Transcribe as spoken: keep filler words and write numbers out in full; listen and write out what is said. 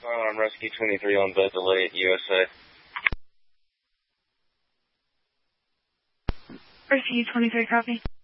I'm Rescue twenty-three on bed delay at U S A. Rescue twenty-three, copy.